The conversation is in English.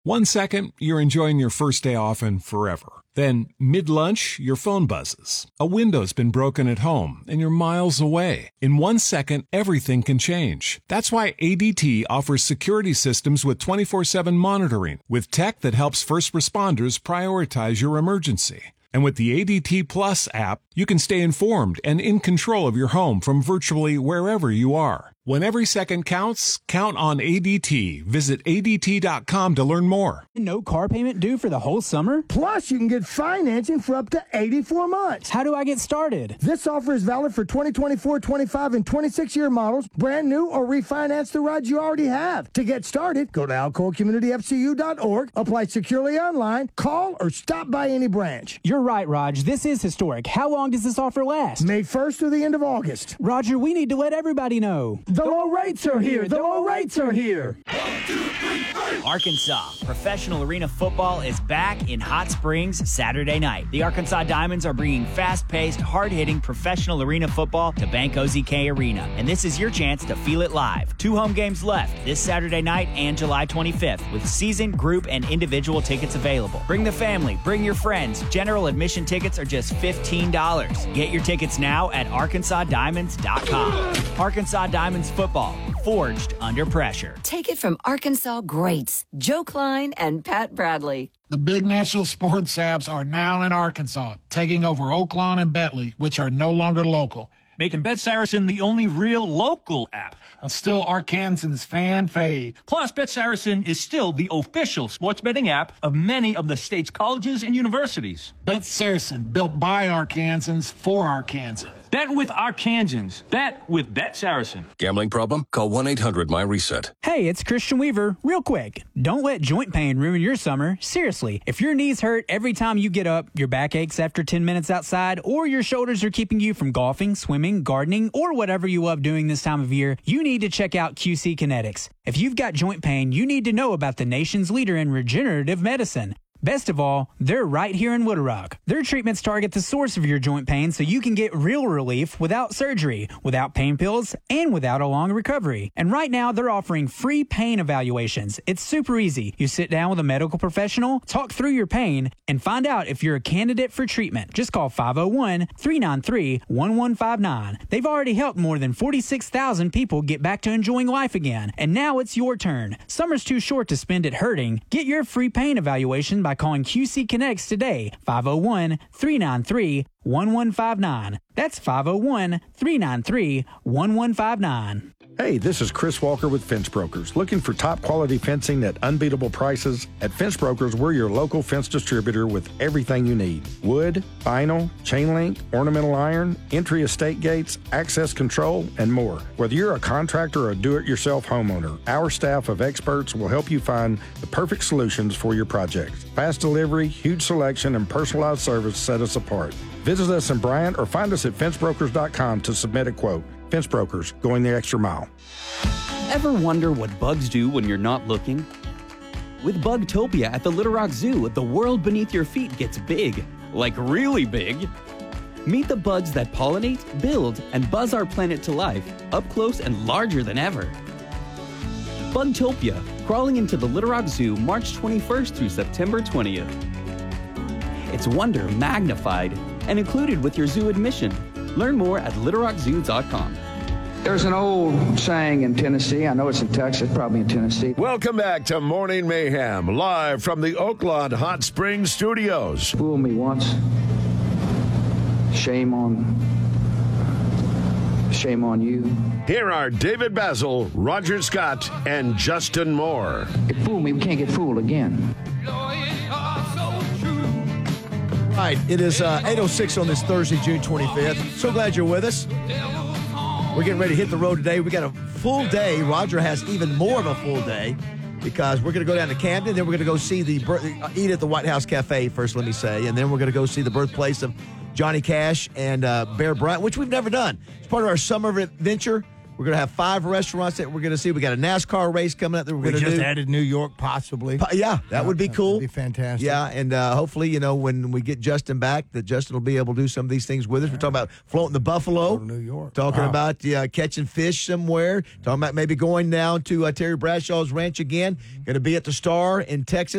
1 second, you're enjoying your first day off and forever. Then, mid-lunch, your phone buzzes. A window's been broken at home, and you're miles away. In 1 second, everything can change. That's why ADT offers security systems with 24/7 monitoring, with tech that helps first responders prioritize your emergency. And with the ADT Plus app, you can stay informed and in control of your home from virtually wherever you are. When every second counts, count on ADT. Visit ADT.com to learn more. No car payment due for the whole summer? Plus, you can get financing for up to 84 months. How do I get started? This offer is valid for 2024, 25, and 26-year models, brand new, or refinance the rides you already have. To get started, go to alcoacommunityfcu.org, apply securely online, call, or stop by any branch. You're right, Raj. This is historic. How long does this offer last? May 1st through the end of August. Roger, we need to let everybody know. The low rates are here. The low rates are here. Arkansas Professional Arena Football is back in Hot Springs Saturday night. The Arkansas Diamonds are bringing fast-paced, hard-hitting professional arena football to Bank OZK Arena, and this is your chance to feel it live. 2 home games left this Saturday night and July 25th, with season, group, and individual tickets available. Bring the family, bring your friends. General admission tickets are just $15. Get your tickets now at ArkansasDiamonds.com. Arkansas Diamonds football, forged under pressure. Take it from Arkansas greats, Joe Klein and Pat Bradley. The big national sports apps are now in Arkansas, taking over Oaklawn and Bentley, which are no longer local, making Bet Saracen the only real local app. Still Arkansans' fan fave. Plus, Bet Saracen is still the official sports betting app of many of the state's colleges and universities. Bet Saracen, built by Arkansans for Arkansans. Bet with Arkansans. Bet with Bet Saracen. Gambling problem? Call 1-800-MY-RESET. Hey, it's Christian Weaver. Real quick, don't let joint pain ruin your summer. Seriously, if your knees hurt every time you get up, your back aches after 10 minutes outside, or your shoulders are keeping you from golfing, swimming, gardening, or whatever you love doing this time of year, you need to check out QC Kinetics. If you've got joint pain, you need to know about the nation's leader in regenerative medicine. Best of all, they're right here in Little Rock. Their treatments target the source of your joint pain so you can get real relief without surgery, without pain pills, and without a long recovery. And right now, they're offering free pain evaluations. It's super easy. You sit down with a medical professional, talk through your pain, and find out if you're a candidate for treatment. Just call 501-393-1159. They've already helped more than 46,000 people get back to enjoying life again. And now it's your turn. Summer's too short to spend it hurting. Get your free pain evaluation by calling QC Kinetics today, 501-393-1159. That's 501-393-1159. Hey, this is Chris Walker with Fence Brokers. Looking for top quality fencing at unbeatable prices? At Fence Brokers, we're your local fence distributor with everything you need. Wood, vinyl, chain link, ornamental iron, entry estate gates, access control, and more. Whether you're a contractor or a do-it-yourself homeowner, our staff of experts will help you find the perfect solutions for your projects. Fast delivery, huge selection, and personalized service set us apart. Visit us in Bryant or find us at fencebrokers.com to submit a quote. Fence Brokers, going the extra mile. Ever wonder what bugs do when you're not looking? With Bugtopia at the Little Rock Zoo, the world beneath your feet gets big. Like really big. Meet the bugs that pollinate, build, and buzz our planet to life, up close and larger than ever. Bugtopia, crawling into the Little Rock Zoo March 21st through September 20th. It's wonder magnified and included with your zoo admission. Learn more at littlerockzoo.com. There's an old saying in Tennessee. I know it's in Texas, probably in Tennessee. Welcome back to Morning Mayhem, live from the Oaklawn Hot Springs Studios. Fool me once. Shame on you. Here are David Basil, Roger Scott, and Justin Moore. You fool me, we can't get fooled again. Right, it is 8:06 on this Thursday, June 25th. So glad you're with us. We're getting ready to hit the road today. We got a full day. Roger has even more of a full day because we're going to go down to Camden. Then we're going to go see eat at the White House Cafe first, let me say. And then we're going to go see the birthplace of Johnny Cash and Bear Bryant, which we've never done. It's part of our summer adventure. We're going to have 5 restaurants that we're going to see. We got a NASCAR race coming up that we're We going to do. just added New York, possibly. Yeah, that would be cool. That'd be fantastic. Yeah, and hopefully, when we get Justin back, that Justin will be able to do some of these things with us. We're talking about floating the Buffalo. New York. Talking about catching fish somewhere. Talking about maybe going down to Terry Bradshaw's ranch again. Going to be at the Star in Texas.